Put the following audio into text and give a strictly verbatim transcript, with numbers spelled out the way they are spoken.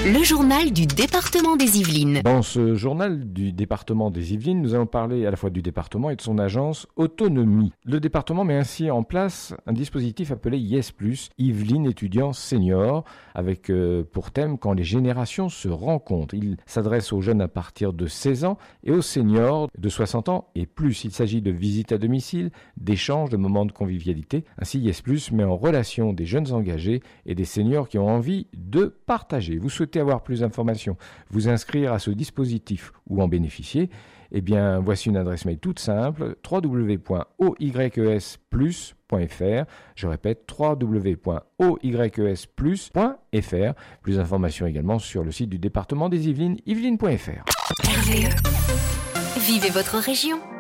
Le journal du département des Yvelines. Dans ce journal du département des Yvelines, nous allons parler à la fois du département et de son agence Autonomie. Le département met ainsi en place un dispositif appelé Yes Plus, Yvelines étudiants seniors, avec euh, pour thème quand les générations se rencontrent. Il s'adresse aux jeunes à partir de seize ans et aux seniors de soixante ans et plus. Il s'agit de visites à domicile, d'échanges, de moments de convivialité. Ainsi, Yes Plus met en relation des jeunes engagés et des seniors qui ont envie de partager. Vous souhaitez avoir plus d'informations, vous inscrire à ce dispositif ou en bénéficier, eh bien, voici une adresse mail toute simple, w w w point o y e s plus point f r. Je répète, w w w point o y e s plus point f r. Plus d'informations également sur le site du département des Yvelines, yvelines point f r. R V E. Vivez votre région.